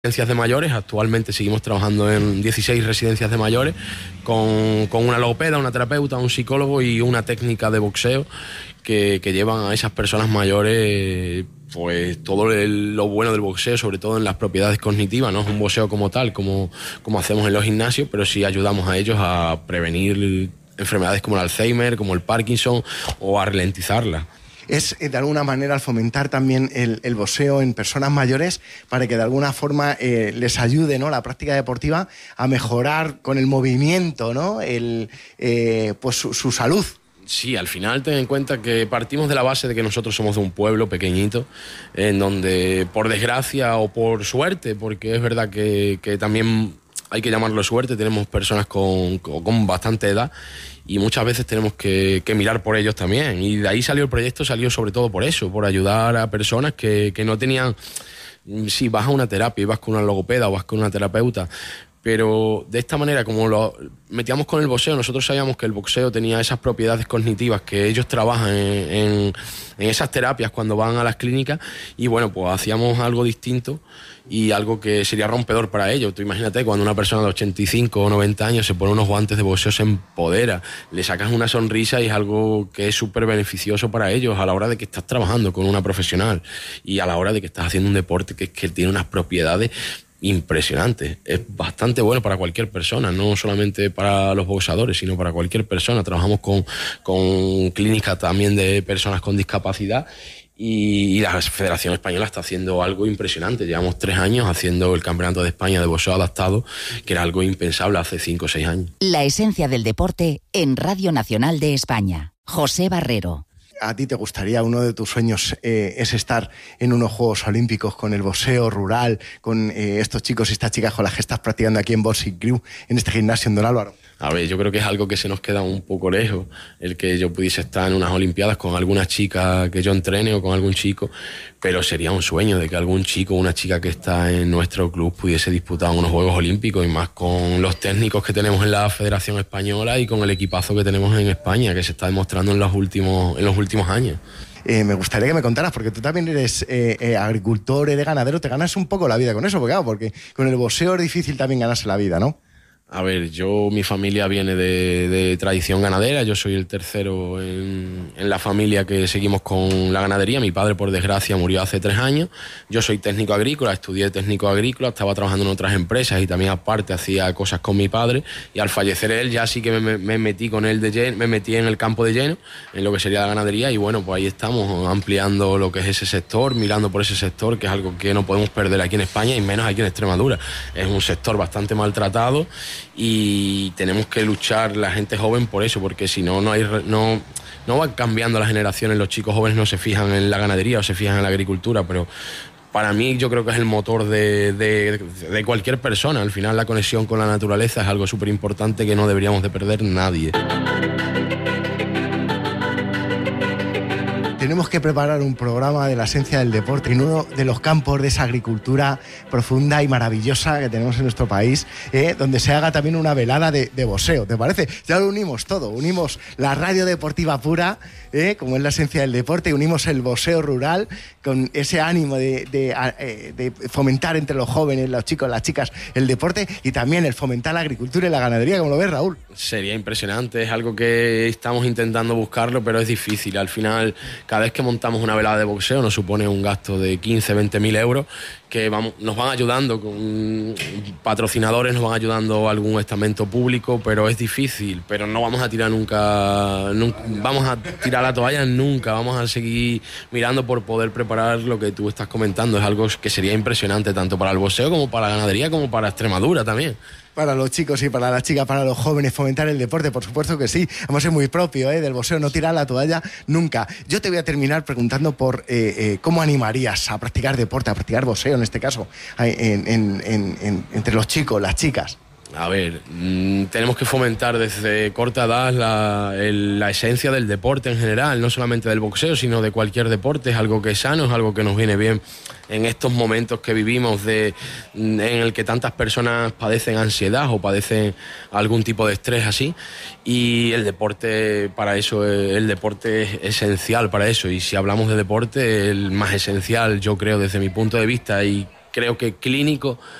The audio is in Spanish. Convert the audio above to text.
residencias de mayores. Actualmente seguimos trabajando en 16 residencias de mayores con una logopeda, una terapeuta, un psicólogo y una técnica de boxeo que llevan a esas personas mayores pues todo lo bueno del boxeo, sobre todo en las propiedades cognitivas. No es un boxeo como tal, como hacemos en los gimnasios, pero sí ayudamos a ellos a prevenir enfermedades como el Alzheimer, como el Parkinson, o a ralentizarlas. Es de alguna manera al fomentar también el boxeo en personas mayores para que de alguna forma les ayude, ¿no?, la práctica deportiva a mejorar con el movimiento, ¿no?, pues su salud. Sí, al final ten en cuenta que partimos de la base de que nosotros somos de un pueblo pequeñito, en donde por desgracia o por suerte, porque es verdad que también hay que llamarlo suerte, tenemos personas con bastante edad y muchas veces tenemos que mirar por ellos también. Y de ahí salió el proyecto, salió sobre todo por eso, por ayudar a personas que no tenían... Si vas a una terapia y vas con una logopeda o vas con una terapeuta, pero de esta manera, como lo metíamos con el boxeo, nosotros sabíamos que el boxeo tenía esas propiedades cognitivas que ellos trabajan en esas terapias cuando van a las clínicas, y bueno, pues hacíamos algo distinto y algo que sería rompedor para ellos. Tú imagínate cuando una persona de 85 o 90 años se pone unos guantes de boxeo, se empodera, le sacas una sonrisa y es algo que es súper beneficioso para ellos a la hora de que estás trabajando con una profesional y a la hora de que estás haciendo un deporte que tiene unas propiedades impresionante. Es bastante bueno para cualquier persona, no solamente para los boxeadores, sino para cualquier persona. Trabajamos con clínicas también de personas con discapacidad y la Federación Española está haciendo algo impresionante. Llevamos 3 años haciendo el Campeonato de España de boxeo adaptado, que era algo impensable hace 5 o 6 años. La esencia del deporte en Radio Nacional de España. José Barrero. ¿A ti te gustaría, uno de tus sueños es estar en unos Juegos Olímpicos con el boxeo rural, con estos chicos y estas chicas con las que estás practicando aquí en Boxing Crew, en este gimnasio en Don Álvaro? A ver, yo creo que es algo que se nos queda un poco lejos, el que yo pudiese estar en unas Olimpiadas con alguna chica que yo entrene o con algún chico, pero sería un sueño de que algún chico o una chica que está en nuestro club pudiese disputar unos Juegos Olímpicos, y más con los técnicos que tenemos en la Federación Española y con el equipazo que tenemos en España, que se está demostrando en los últimos años. Me gustaría que me contaras, porque tú también eres agricultor, eres ganadero, te ganas un poco la vida con eso, porque claro, porque con el boxeo es difícil también ganarse la vida, ¿no? A ver, mi familia viene de tradición ganadera, yo soy el tercero en la familia que seguimos con la ganadería. Mi padre, por desgracia, murió hace 3 años. Yo soy técnico agrícola, estudié técnico agrícola, estaba trabajando en otras empresas y también aparte hacía cosas con mi padre, y al fallecer él ya sí que me metí con él de lleno, me metí en el campo de lleno, en lo que sería la ganadería, y bueno, pues ahí estamos ampliando lo que es ese sector, mirando por ese sector, que es algo que no podemos perder aquí en España y menos aquí en Extremadura. Es un sector bastante maltratado y tenemos que luchar la gente joven por eso, porque si no van cambiando las generaciones. Los chicos jóvenes no se fijan en la ganadería o se fijan en la agricultura, pero para mí yo creo que es el motor de cualquier persona. Al final la conexión con la naturaleza es algo súper importante que no deberíamos de perder nadie. Tenemos que preparar un programa de la esencia del deporte en uno de los campos de esa agricultura profunda y maravillosa que tenemos en nuestro país, donde se haga también una velada de boxeo, ¿te parece? Ya lo unimos todo, unimos la radio deportiva pura, como es la esencia del deporte, y unimos el boxeo rural con ese ánimo de fomentar entre los jóvenes, los chicos, las chicas, el deporte, y también el fomentar la agricultura y la ganadería, como lo ves, Raúl. Sería impresionante, es algo que estamos intentando buscarlo, pero es difícil. Al final, cada vez que montamos una velada de boxeo nos supone un gasto de 15, 20 mil euros, que nos van ayudando, con patrocinadores nos van ayudando, algún estamento público, pero es difícil. Pero no vamos a tirar nunca vamos a tirar la toalla nunca, vamos a seguir mirando por poder preparar lo que tú estás comentando. Es algo que sería impresionante tanto para el boxeo como para la ganadería, como para Extremadura también. Para los chicos y para las chicas, para los jóvenes, fomentar el deporte, por supuesto que sí. Además es muy propio del boxeo, no tirar la toalla nunca. Yo te voy a terminar preguntando por cómo animarías a practicar deporte, a practicar boxeo en este caso, entre los chicos, las chicas. A ver, tenemos que fomentar desde corta edad la esencia del deporte en general, no solamente del boxeo, sino de cualquier deporte. Es algo que es sano, es algo que nos viene bien en estos momentos que vivimos en el que tantas personas padecen ansiedad o padecen algún tipo de estrés así, y el deporte para eso, el deporte es esencial para eso. Y si hablamos de deporte, el más esencial, yo creo, desde mi punto de vista, y creo que clínico